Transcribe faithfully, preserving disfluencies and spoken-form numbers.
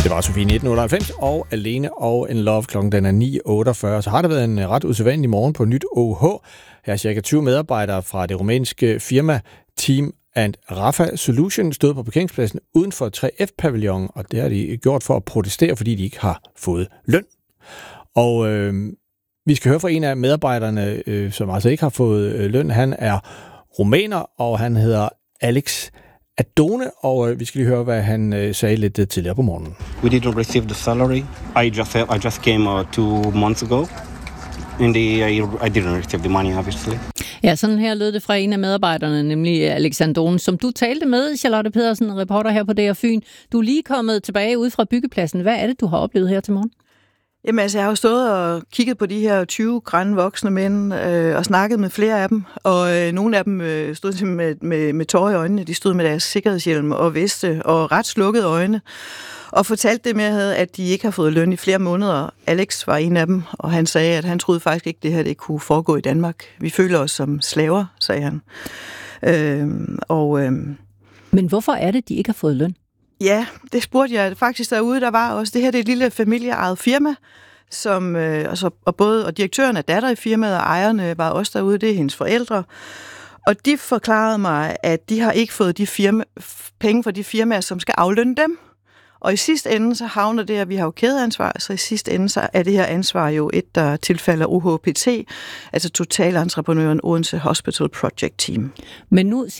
Det var Sofie nitten otteoghalvfems og Alene og en Love. Klokken den er ni otteogfyrre. Så har det været en ret usædvanlig morgen på Nyt O H. Her er cirka tyve medarbejdere fra det rumænske firma Team and Rafa Solution stod på parkeringspladsen uden for tre F-pavillon, og det har de gjort for at protestere, fordi de ikke har fået løn. Og øh, vi skal høre fra en af medarbejderne, øh, som altså ikke har fået øh, løn. Han er rumæner, og han hedder Alex Adone, og øh, vi skal lige høre, hvad han øh, sagde lidt øh, tidligere på morgenen. We didn't receive the salary. I just I just came uh, two months ago, and the, I, I didn't receive the money, obviously. Ja, sådan her lød det fra en af medarbejderne, nemlig Alex Adone, som du talte med, Charlotte Pedersen, reporter her på D R Fyn. Du er lige kommet tilbage ud fra byggepladsen. Hvad er det, du har oplevet her til morgen? Jamen altså, jeg har jo stået og kigget på de her tyve grønne voksne mænd øh, og snakket med flere af dem, og øh, nogle af dem øh, stod med, med, med tårer i øjnene. De stod med deres sikkerhedshjelm og veste og ret slukkede øjne, og fortalte det med, at de ikke har fået løn i flere måneder. Alex var en af dem, og han sagde, at han troede faktisk ikke, det her det kunne foregå i Danmark. Vi føler os som slaver, sagde han. Øh, og, øh, Men hvorfor er det, de ikke har fået løn? Ja, det spurgte jeg faktisk derude. Der var også det her, det er et lille familieejet firma, som, øh, altså, og både og direktøren er datter i firmaet, og ejerne var også derude, det er hendes forældre. Og de forklarede mig, at de har ikke fået de firma, penge fra de firmaer, som skal aflønne dem. Og i sidste ende, så havner det, at vi har jo kædeansvar, så i sidste ende, så er det her ansvar jo et, der tilfalder O H P T, altså totalentreprenøren Odense Hospital Project Team. Men nu